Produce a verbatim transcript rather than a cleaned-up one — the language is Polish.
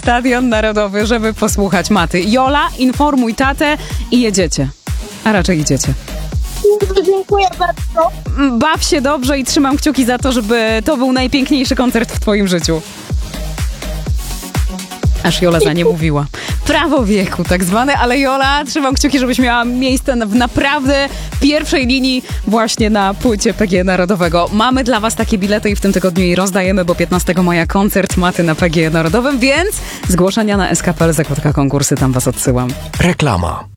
Stadion Narodowy, żeby posłuchać Maty. Jola, informuj tatę i jedziecie. A raczej idziecie. Dziękuję bardzo. Baw się dobrze i trzymam kciuki za to, żeby to był najpiękniejszy koncert w twoim życiu. Aż Jola za nie mówiła. Prawo wieku tak zwane, ale Jola, trzymam kciuki, żebyś miała miejsce w naprawdę pierwszej linii właśnie na płycie P G Narodowego. Mamy dla was takie bilety i w tym tygodniu je rozdajemy, bo piętnastego maja koncert Maty na P G Narodowym, więc zgłoszenia na S K P L zakładka konkursy, tam was odsyłam. Reklama.